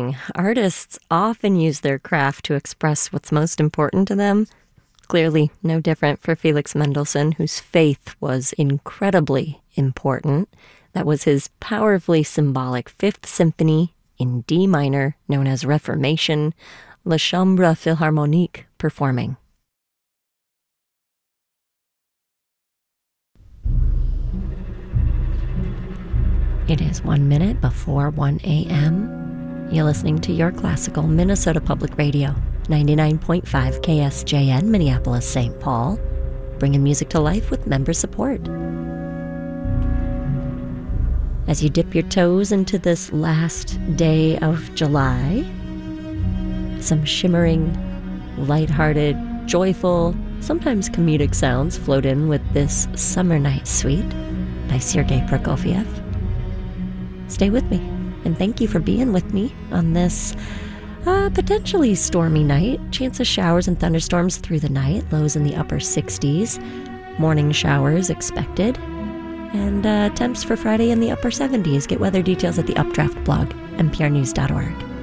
saying, artists often use their craft to express what's most important to them. Clearly no different for Felix Mendelssohn, whose faith was incredibly important. That was his powerfully symbolic Fifth Symphony in D minor, known as Reformation, La Chambre Philharmonique performing. It is 1 minute before 1 a.m. You're listening to Your Classical Minnesota Public Radio, 99.5 KSJN, Minneapolis, St. Paul, bringing music to life with member support. As you dip your toes into this last day of July, some shimmering, lighthearted, joyful, sometimes comedic sounds float in with this Summer Night Suite by Sergei Prokofiev. Stay with me, and thank you for being with me on this potentially stormy night. Chance of showers and thunderstorms through the night, lows in the upper 60s. Morning showers expected. And temps for Friday in the upper 70s. Get weather details at the Updraft blog, nprnews.org.